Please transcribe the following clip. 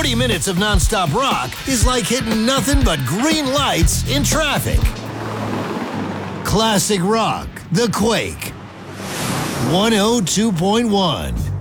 40 minutes of nonstop rock is like hitting nothing but green lights in traffic. Classic rock, The Quake. 102.1.